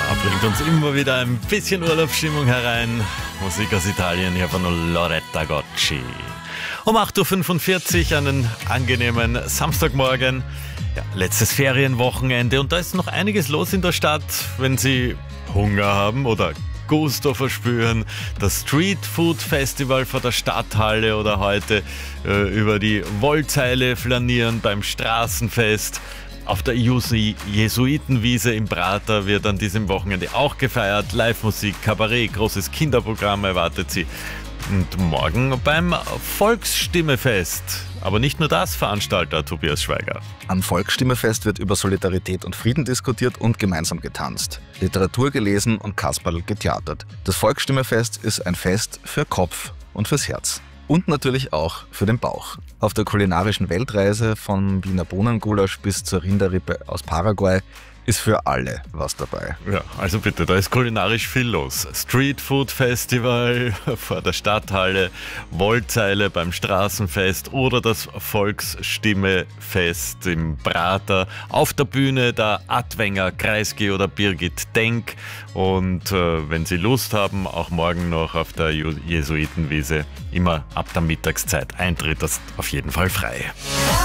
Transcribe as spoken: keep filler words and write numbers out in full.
Bringt uns immer wieder ein bisschen Urlaubsstimmung herein. Musik aus Italien hier von Loretta Gocci. Um acht Uhr fünfundvierzig, einen angenehmen Samstagmorgen. Ja, letztes Ferienwochenende und da ist noch einiges los in der Stadt. Wenn Sie Hunger haben oder Gusto verspüren, das Street Food Festival vor der Stadthalle oder heute äh, über die Wollzeile flanieren beim Straßenfest. Auf der Jesuitenwiese im Prater wird an diesem Wochenende auch gefeiert. Live-Musik, Kabarett, großes Kinderprogramm erwartet Sie. Und morgen beim Volksstimmefest. Aber nicht nur das, Veranstalter Tobias Schweiger. Am Volksstimmefest wird über Solidarität und Frieden diskutiert und gemeinsam getanzt, Literatur gelesen und Kasperl getheatert. Das Volksstimmefest ist ein Fest für Kopf und fürs Herz. Und natürlich auch für den Bauch. Auf der kulinarischen Weltreise vom Wiener Bohnengulasch bis zur Rinderrippe aus Paraguay ist für alle was dabei. Ja, also bitte, da ist kulinarisch viel los. Street Food Festival vor der Stadthalle, Wollzeile beim Straßenfest oder das Volksstimmefest im Prater. Auf der Bühne der Adwenger, Kreisky oder Birgit Denk. Und äh, wenn Sie Lust haben, auch morgen noch auf der Jesuitenwiese, immer ab der Mittagszeit. Eintritt ist auf jeden Fall frei.